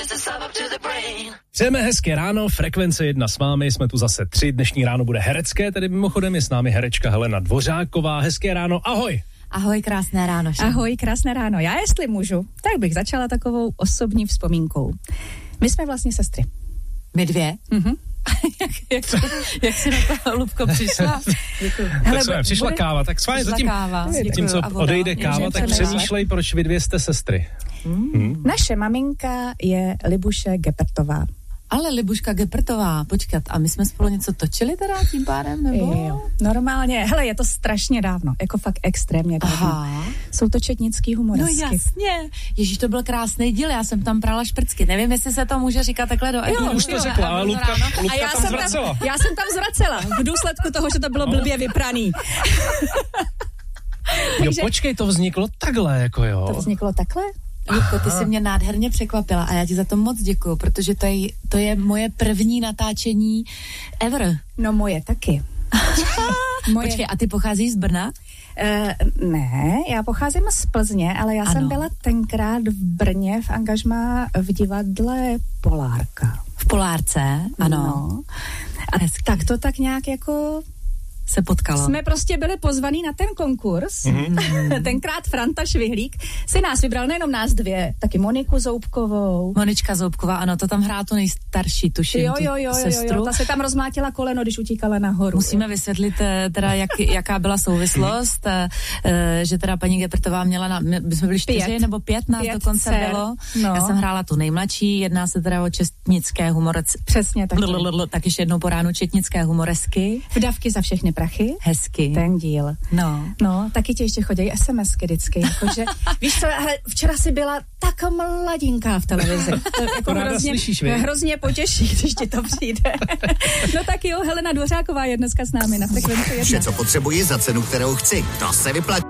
Přejeme hezké ráno, Frekvence 1 s vámi, jsme tu zase 3, dnešní ráno bude herecké, tedy mimochodem je s námi herečka Helena Dvořáková. Hezké ráno, ahoj. Ahoj, krásné ráno. Ahoj, krásné ráno. Já jestli můžu, tak bych začala takovou osobní vzpomínkou. My jsme vlastně sestry. My dvě? Mhm. jak jsi na to, Lubko, přišla? Děkuju. Tak přišla káva, tak s vámi zatím, co odejde káva, tak přemýšlej, proč vy dvě jste sestry. Naše maminka je Libuše Gepertová. Ale Libuška Gepertová, počkat, a my jsme spolu něco točili teda tím pádem, nebo? Jo, normálně, hele, je to strašně dávno, jako fakt extrémně dávno. Aha. Jsou to četnický humoresky. No jasně, Ježíš, to byl krásný díl, já jsem tam prala šprcky, nevím, jestli se to může říkat takhle do Jo, už to řekla, ale Lubka tam zvracela. Já jsem tam zvracela, v důsledku toho, že to bylo blbě vypraný. Jo, počkej, to vzniklo takhle, jako jo. To vzniklo takhle? Lubko, ty jsi mě nádherně překvapila a já ti za to moc děkuju, protože to je moje první natáčení ever. No moje taky. Počkej, a ty pocházíš z Brna? Ne, já pocházím z Plzně, ale já jsem byla tenkrát v Brně v angažmá v divadle Polárka. V Polárce, ano. No. A tak to tak nějak jako se potkalo. Jsme prostě byli pozvaný na ten konkurs. Tenkrát Franta Švihlík si nás vybral, nejenom nás dvě, taky Moniku Zoubkovou. Monička Zoubková, ano, to tam hrá tu nejstarší, tuším, jo, ta se tam rozmlátila koleno, když utíkala nahoru. Musíme vysvětlit teda, jaká byla souvislost, že teda paní Gepertová měla, my jsme byli 4 nebo 5, nás dokonce bylo. No. Já jsem hrála tu nejmladší, jedná se teda o četnické humoresky. Přesně tak. Tak ještě jednou po ránu četnické humoresky. Vdavky za všechny prachy. Hezky. Ten díl. No, taky ti ještě chodí SMSky vždycky. Jakože, víš co, hele, včera si byla tak mladinká v televizi. To jako hrozně potěší, když ti to přijde. No tak jo, Helena Dvořáková je dneska s námi na Frekvenci 1. Vše, co potřebuji za cenu, kterou chci. To se vyplatí.